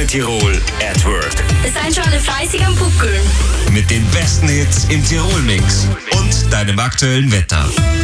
Tirol at Work. Seid schon alle fleißig am Buckeln. Mit den besten Hits im Tirol-Mix und deinem aktuellen Wetter.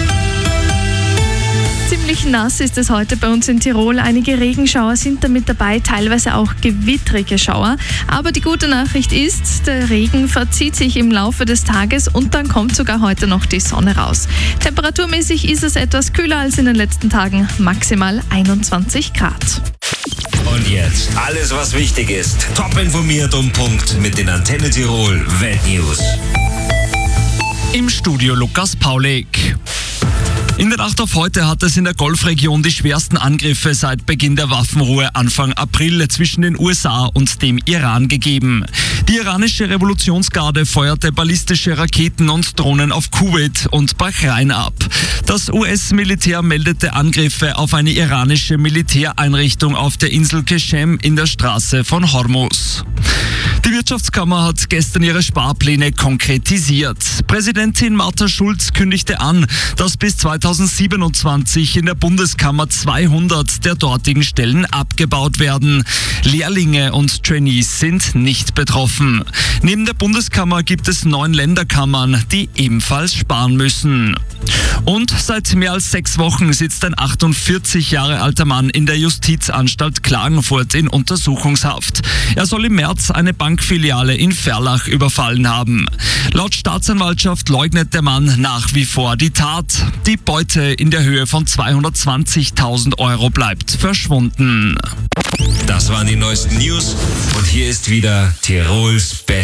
Ziemlich nass ist es heute bei uns in Tirol. Einige Regenschauer sind damit dabei, teilweise auch gewittrige Schauer. Aber die gute Nachricht ist, der Regen verzieht sich im Laufe des Tages und dann kommt sogar heute noch die Sonne raus. Temperaturmäßig ist es etwas kühler als in den letzten Tagen, maximal 21 Grad. Und jetzt alles, was wichtig ist. Top informiert um Punkt mit den Antenne Tirol Weltnews. Im Studio Lukas Paulik. In der Nacht auf heute hat es in der Golfregion die schwersten Angriffe seit Beginn der Waffenruhe Anfang April zwischen den USA und dem Iran gegeben. Die iranische Revolutionsgarde feuerte ballistische Raketen und Drohnen auf Kuwait und Bahrain ab. Das US-Militär meldete Angriffe auf eine iranische Militäreinrichtung auf der Insel Qeshem in der Straße von Hormuz. Die Wirtschaftskammer hat gestern ihre Sparpläne konkretisiert. Präsidentin Martha Schulz kündigte an, dass bis 2027 in der Bundeskammer 200 der dortigen Stellen abgebaut werden. Lehrlinge und Trainees sind nicht betroffen. Neben der Bundeskammer gibt es 9 Länderkammern, die ebenfalls sparen müssen. Und seit mehr als 6 Wochen sitzt ein 48 Jahre alter Mann in der Justizanstalt Klagenfurt in Untersuchungshaft. Er soll im März eine Bankfiliale in Ferlach überfallen haben. Laut Staatsanwaltschaft leugnet der Mann nach wie vor die Tat. Die Beute in der Höhe von 220.000 Euro bleibt verschwunden. Das waren die neuesten News und hier ist wieder Tirols Best.